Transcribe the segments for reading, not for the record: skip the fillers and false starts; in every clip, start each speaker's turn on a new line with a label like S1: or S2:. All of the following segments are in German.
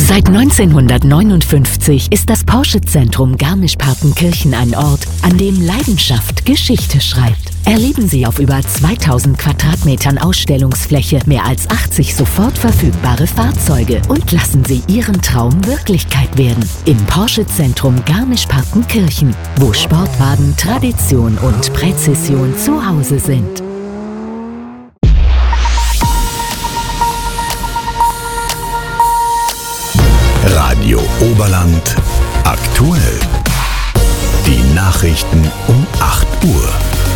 S1: Seit 1959 ist das Porsche-Zentrum Garmisch-Partenkirchen ein Ort, an dem Leidenschaft Geschichte schreibt. Erleben Sie auf über 2000 Quadratmetern Ausstellungsfläche mehr als 80 sofort verfügbare Fahrzeuge und lassen Sie Ihren Traum Wirklichkeit werden. Im Porsche-Zentrum Garmisch-Partenkirchen, wo Sportwagen, Tradition und Präzision zu Hause sind.
S2: Radio Oberland aktuell. Die Nachrichten um 8 Uhr.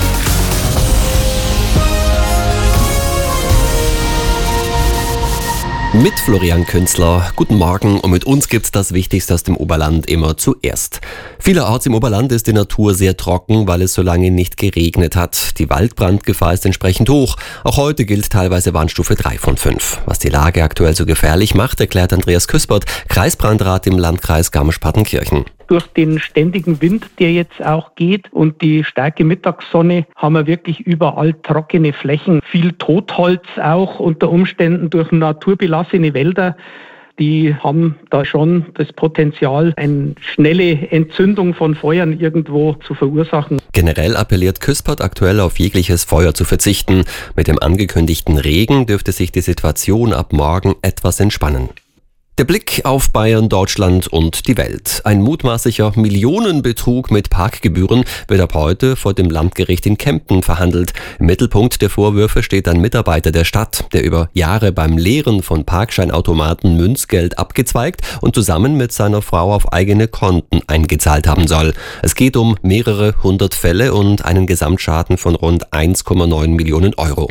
S3: Mit Florian Künzler. Guten Morgen, und mit uns gibt's das Wichtigste aus dem Oberland immer zuerst. Vielerorts im Oberland ist die Natur sehr trocken, weil es so lange nicht geregnet hat. Die Waldbrandgefahr ist entsprechend hoch. Auch heute gilt teilweise Warnstufe 3 von 5. Was die Lage aktuell so gefährlich macht, erklärt Andreas Küspert, Kreisbrandrat im Landkreis Garmisch-Partenkirchen.
S4: Durch den ständigen Wind, der jetzt auch geht, und die starke Mittagssonne, haben wir wirklich überall trockene Flächen. Viel Totholz auch, unter Umständen durch naturbelassene Wälder. Die haben da schon das Potenzial, eine schnelle Entzündung von Feuern irgendwo zu verursachen.
S3: Generell appelliert Küspert aktuell auf jegliches Feuer zu verzichten. Mit dem angekündigten Regen dürfte sich die Situation ab morgen etwas entspannen. Der Blick auf Bayern, Deutschland und die Welt. Ein mutmaßlicher Millionenbetrug mit Parkgebühren wird ab heute vor dem Landgericht in Kempten verhandelt. Im Mittelpunkt der Vorwürfe steht ein Mitarbeiter der Stadt, der über Jahre beim Leeren von Parkscheinautomaten Münzgeld abgezweigt und zusammen mit seiner Frau auf eigene Konten eingezahlt haben soll. Es geht um mehrere hundert Fälle und einen Gesamtschaden von rund 1,9 Millionen Euro.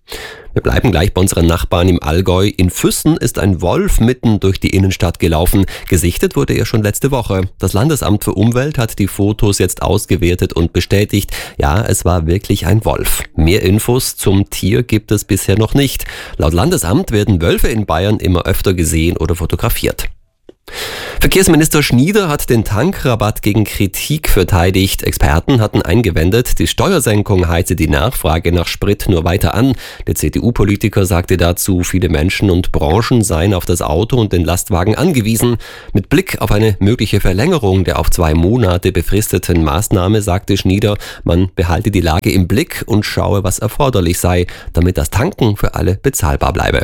S3: Wir bleiben gleich bei unseren Nachbarn im Allgäu. In Füssen ist ein Wolf mitten durch die Innenstadt gelaufen. Gesichtet wurde er schon letzte Woche. Das Landesamt für Umwelt hat die Fotos jetzt ausgewertet und bestätigt, ja, es war wirklich ein Wolf. Mehr Infos zum Tier gibt es bisher noch nicht. Laut Landesamt werden Wölfe in Bayern immer öfter gesehen oder fotografiert. Verkehrsminister Schnieder hat den Tankrabatt gegen Kritik verteidigt. Experten hatten eingewendet, die Steuersenkung heize die Nachfrage nach Sprit nur weiter an. Der CDU-Politiker sagte dazu, viele Menschen und Branchen seien auf das Auto und den Lastwagen angewiesen. Mit Blick auf eine mögliche Verlängerung der auf 2 Monate befristeten Maßnahme sagte Schnieder, man behalte die Lage im Blick und schaue, was erforderlich sei, damit das Tanken für alle bezahlbar bleibe.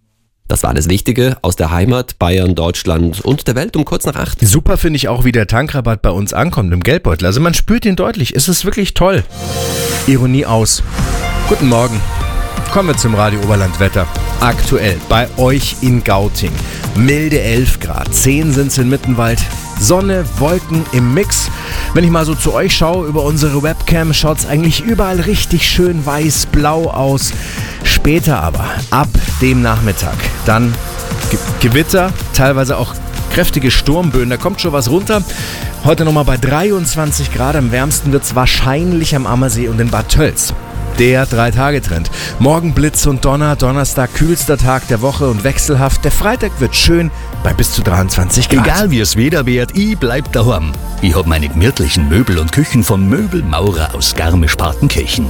S3: Das war alles Wichtige aus der Heimat, Bayern, Deutschland und der Welt um kurz nach 8.
S5: Super finde ich auch, wie der Tankrabatt bei uns ankommt im Geldbeutel. Also man spürt ihn deutlich. Es ist wirklich toll. Ironie aus. Guten Morgen. Kommen wir zum Radio Oberland-Wetter. Aktuell bei euch in Gauting. Milde 11 Grad, 10 sind es in Mittenwald. Sonne, Wolken im Mix. Wenn ich mal so zu euch schaue über unsere Webcam, schaut es eigentlich überall richtig schön weiß-blau aus. Später aber, ab dem Nachmittag, dann Gewitter, teilweise auch kräftige Sturmböen, da kommt schon was runter. Heute nochmal bei 23 Grad, am wärmsten wird es wahrscheinlich am Ammersee und in Bad Tölz. Der 3-Tage-Trend. Morgen Blitz und Donner, Donnerstag kühlster Tag der Woche und wechselhaft. Der Freitag wird schön bei bis zu 23 Grad.
S2: Egal wie es Wetter wird, ich bleib daheim. Ich hab meine gemütlichen Möbel und Küchen vom Möbelmaurer aus Garmisch-Partenkirchen.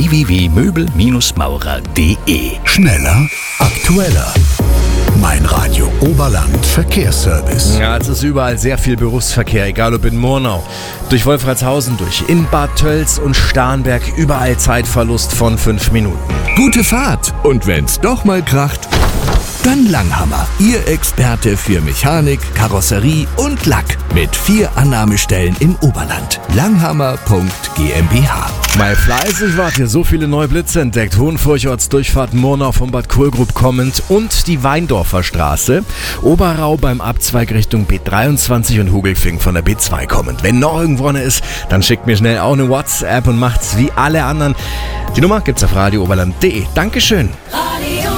S2: www.möbelmaurer.de. Schneller, aktueller. Mein Radio Oberland Verkehrsservice.
S5: Ja, es ist überall sehr viel Berufsverkehr, egal ob in Murnau, durch Wolfratshausen, durch in Bad Tölz und Starnberg, überall Zeitverlust von 5 Minuten.
S2: Gute Fahrt. Und wenn's doch mal kracht, dann Langhammer. Ihr Experte für Mechanik, Karosserie und Lack. Mit 4 Annahmestellen im Oberland. Langhammer.gmbH.
S5: Mal fleißig wart ihr, so viele neue Blitze entdeckt. Hohenfurchortsdurchfahrt Murnau von Bad Kohlgrub kommend und die Weindorfer Straße. Oberrau beim Abzweig Richtung B23 und Hugelfing von der B2 kommend. Wenn noch irgendwo eine ist, dann schickt mir schnell auch eine WhatsApp und macht's wie alle anderen. Die Nummer gibt's auf radiooberland.de. Dankeschön.
S6: Radio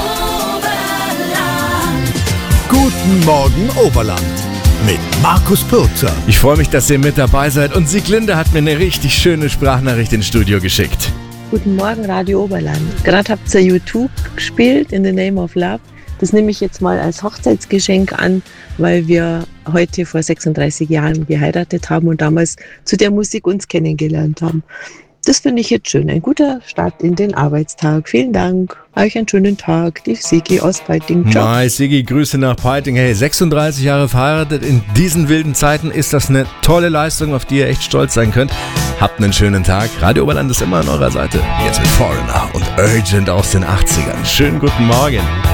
S6: Oberland.
S2: Guten Morgen Oberland. Mit Markus Pürzer.
S5: Ich freue mich, dass ihr mit dabei seid und Sieglinde hat mir eine richtig schöne Sprachnachricht ins Studio geschickt.
S7: Guten Morgen, Radio Oberland. Gerade habt ihr YouTube gespielt, In the Name of Love. Das nehme ich jetzt mal als Hochzeitsgeschenk an, weil wir heute vor 36 Jahren geheiratet haben und damals zu der Musik uns kennengelernt haben. Das finde ich jetzt schön. Ein guter Start in den Arbeitstag. Vielen Dank. Euch einen schönen Tag. Die Sigi aus Peiting. Ciao.
S5: Mai, Sigi, Grüße nach Peiting. Hey, 36 Jahre verheiratet. In diesen wilden Zeiten ist das eine tolle Leistung, auf die ihr echt stolz sein könnt. Habt einen schönen Tag. Radio Oberland ist immer an eurer Seite. Jetzt mit Foreigner und Urgent aus den 80ern. Schönen guten Morgen.